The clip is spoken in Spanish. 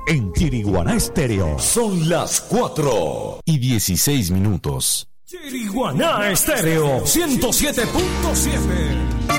en Chiriguaná Estéreo. Son las 4:16. Chiriguaná Estéreo 107.7.